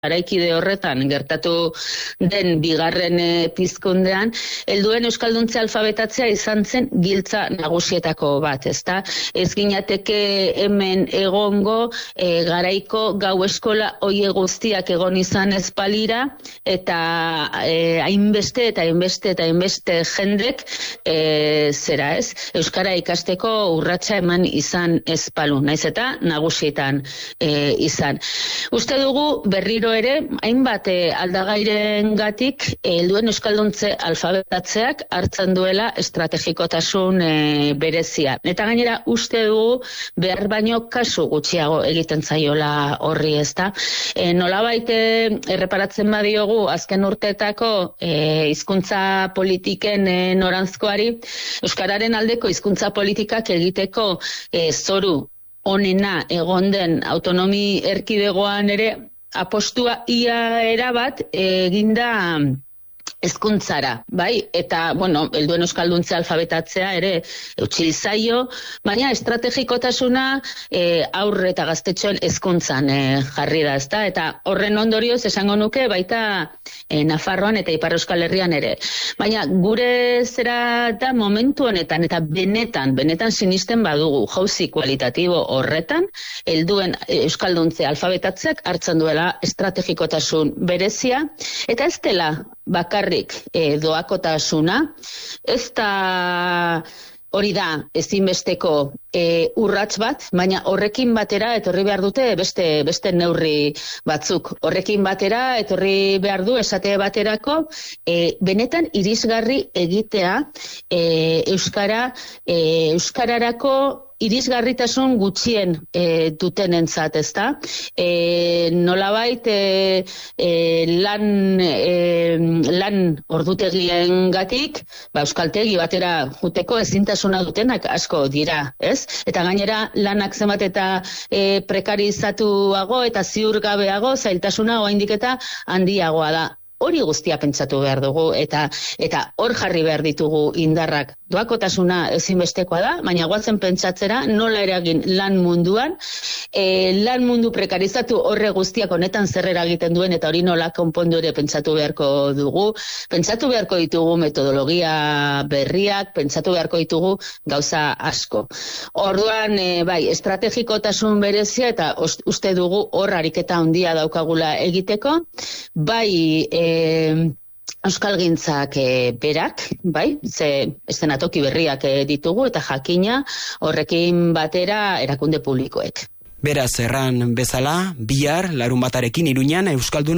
Garaikide horretan gertatu den bigarren pizkundean, helduen euskalduntze alfabetatzea izan zen giltza nagusietako bat, ezta? Ez ginateke hemen egongo garaiko gau eskola hoie guztiak egon izan ez balira, eta hainbeste jendek zera ez, euskara ikasteko urratsa eman izan ez balu, naiz eta nagusietan izan. Uste dugu berriro ere, hainbat aldagairengatik helduen euskalduntze alfabetatzeak hartzen duela estrategikotasun berezia. Eta gainera uste dugu behar baino kasu gutxiago egiten zaiola horri, ezta. Nolabait erreparatzen badiogu azken urteetako hizkuntza politiken noranzkoari, euskararen aldeko hizkuntza politikak egiteko zoru onena egon den autonomi erkidegoan ere apostua ia erabat eginda hezkuntzara, bai? Eta, helduen euskalduntze alfabetatzea ere eutxil zaio, baina estrategikotasuna aurre eta gaztetxoen hezkuntzan jarri da, ezta? Eta horren ondorioz esango nuke baita Nafarroan eta Ipar Euskal Herrian ere. Baina gure zera da momentu honetan eta benetan sinisten badugu jauzi kualitatibo horretan, helduen euskalduntze alfabetatzeak hartzen duela estrategikotasun berezia, eta ez dela bakarrik doakotasuna, ez da hori da ezinbesteko urrats bat, baina horrekin batera etorri behar dute beste neurri batzuk. Horrekin batera etorri behar du esate baterako benetan irisgarri egitea euskararako irisgarritasun gutxien dutenentzat, ezta? Nolabait lan ordutegiengatik, euskaltegi batera juteko ezintasuna dutenak asko dira, ez? Eta gainera lanak zenbat eta prekarizatuago eta ziurgabeago zailtasuna oraindik eta handiagoa da. Hori guztia pentsatu behar dugu eta hor jarri behar ditugu indarrak. Doakotasuna ezinbestekoa da, baina goazen pentsatzera nola eragin lan munduan, lan mundu prekarizatu horre guztiak honetan zer eragiten duen eta hori nola konpondu ere pentsatu beharko dugu. Pentsatu beharko ditugu metodologia berriak, pentsatu beharko ditugu gauza asko. Orduan, estrategikotasun berezia eta uste dugu hor ariketa handia daukagula egiteko, bai euskalgintzak berak, bai, ze eszenatoki berriak ditugu eta jakina horrekin batera erakunde publikoek. Beraz, erran bezala, bihar larunbatarekin Iruñan euskaldun